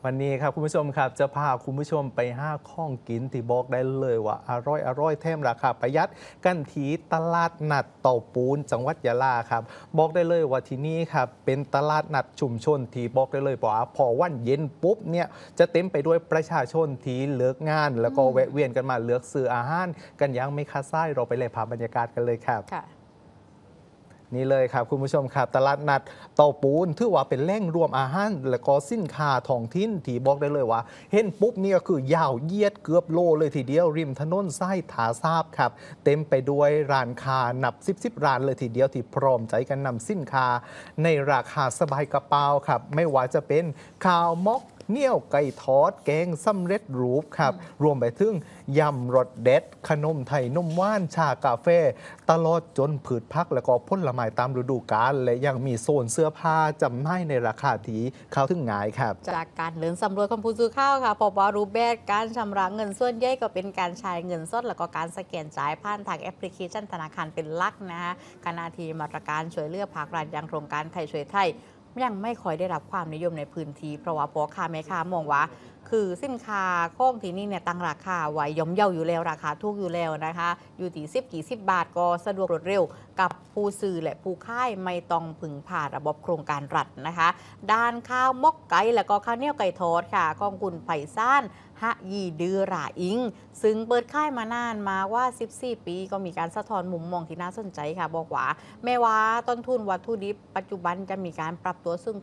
วันนี้ครับคุณผู้ชมครับจะพาคุณผู้ชมไปห้าข้องกินที่บอกได้เลยว่าอร่อยแถมราคาประหยัดกันที่ตลาดนัดเต่าปูนจังหวัดยะลาครับบอกได้เลยว่าที่นี่ครับเป็นตลาดนัดชุมชนที่บอกได้เลยว่าพอวันเย็นปุ๊บเนี่ยจะเต็มไปด้วยประชาชนที่เลิกงานแล้วก็แวะเวียนกันมาเลือกซื้ออาหารกันยังไม่คาดไส้เราไปเลยพาบรรยากาศกันเลยครับ นี่เลยครับคุณผู้ชมครับตลาดนัดเตาปูนถือว่าเป็นแหล่งรวมอาหารและก็สินค้าท้องถิ่นที่บอกได้เลยว่าเห็นปุ๊บนี่ก็คือยาวเหยียดเกือบโลเลยทีเดียวริมถนนไส้ถาซาบครับเต็มไปด้วยร้านค้านับ10ร้านเลยทีเดียวที่พร้อมใจกันนำสินค้าในราคาสบายกระเป๋าครับไม่ว่าจะเป็นข้าวมกเนี่ยวไก่ทอดแกงสำเร็จรูปครับรวมไปถึงยำรสเด็ดขนมไทยนมว่านชากาแฟตลอดจนผืชพักและก็ผลไม้ตามฤดูกาลและยังมีโซนเสื้อผ้าจำหน่ายในราคาที่เข้าถึงง่ายครับจากการเดินสำรวจของผู้สื่อข่าวค่ะพบว่ารูปแบบการชำระเงินส่วนใหญ่ก็เป็นการใช้เงินสดแล้วก็การสแกนจ่ายผ่านทางแอปพลิเคชันธนาคารเป็นหลักนะคะขณะที่มาตรการช่วยเหลือภาครัฐอย่างโครงการไทยช่วยไทยยังไม่ค่อยได้รับความนิยมในพื้นที่เพราะว่าพ่อค้าแม่ค้ามองว่าคือสินค้าของที่นี่เนี่ยตั้งราคาไว้ย่อมเยาอยู่แล้วราคาถูกอยู่แล้วนะคะอยู่ที่10 กี่ 10 บาทก็สะดวกรวดเร็วกับผู้ซื้อและผู้ค่ายไม่ต้องพึ่งพาระบบโครงการรัฐนะคะด้านข้าวมกไก่และก็ข้าวเหนียวไก่ทอดค่ะของคุณไผ่ซ่านฮะยีดือราอิงซึ่งเปิดค่ายมานานมาว่า14 ปีก็มีการสะท้อนมุมมองที่น่าสนใจค่ะบอกว่าแม้ว่าต้นทุนวัตถุดิบปัจจุบันจะมีการปรับตัวซึ่ง